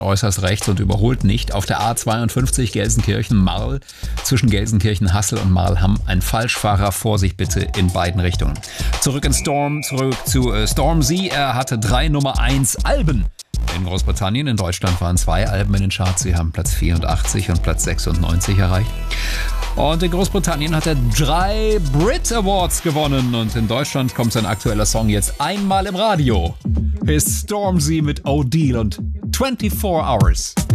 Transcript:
äußerst rechts und überholt nicht. Auf der A52 Gelsenkirchen-Marl zwischen Gelsenkirchen-Hassel und Marlham ein Falschfahrer. Vorsicht bitte in beiden Richtungen. Zurück zu Stormzy. Er hatte 3 Nummer 1 Alben in Großbritannien. In Deutschland waren 2 Alben in den Charts. Sie haben Platz 84 und Platz 96 erreicht. Und in Großbritannien hat er 3 Brit Awards gewonnen. Und in Deutschland kommt sein aktueller Song jetzt einmal im Radio. Ist Stormzy mit O'Deal und 24 Hours.